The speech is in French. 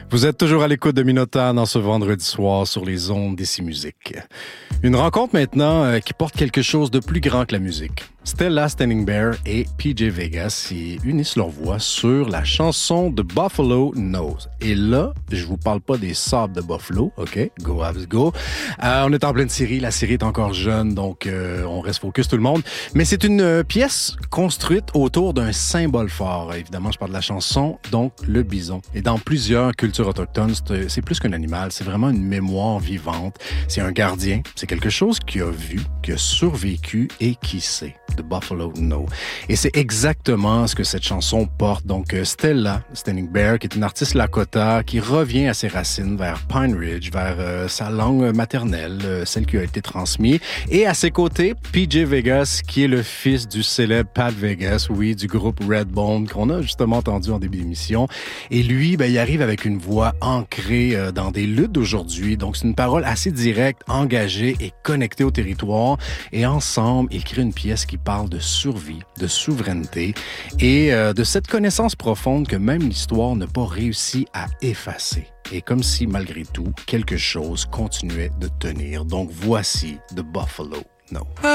Vous êtes toujours à l'écoute de Minotaur dans ce vendredi soir sur les ondes d'Ici Musique. Une rencontre maintenant qui porte quelque chose de plus grand que la musique. Stella Standing Bear et PJ Vegas y unissent leurs voix sur la chanson de Buffalo Knows. Et là, je vous parle pas des sables de Buffalo, OK? Go, Avs, go. On est en pleine série, la série est encore jeune, donc on reste focus tout le monde. Mais c'est une pièce construite autour d'un symbole fort. Évidemment, je parle de la chanson, donc le bison. Et dans plusieurs cultures autochtones, c'est plus qu'un animal, c'est vraiment une mémoire vivante. C'est un gardien, c'est quelque chose qui a vu, qui a survécu et qui sait. The Buffalo Know. Et c'est exactement ce que cette chanson porte. Donc, Stella Standing Bear, qui est une artiste Lakota, qui revient à ses racines vers Pine Ridge, vers sa langue maternelle, celle qui a été transmise. Et à ses côtés, PJ Vegas, qui est le fils du célèbre Pat Vegas, oui, du groupe Redbone, qu'on a justement entendu en début d'émission. Et lui, il arrive avec une voix ancrée dans des luttes d'aujourd'hui. Donc, c'est une parole assez directe, engagée et connectée au territoire. Et ensemble, ils créent une pièce qui parle de survie, de souveraineté et de cette connaissance profonde que même l'histoire n'a pas réussi à effacer. Et comme si, malgré tout, quelque chose continuait de tenir. Donc voici The Buffalo Know.